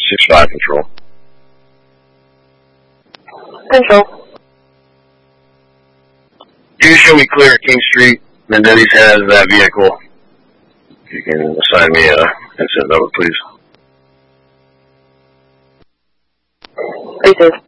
6-5 control. Control. You can show me clear at King Street. Mendez has that vehicle. If you can assign me a incident number, please. Please.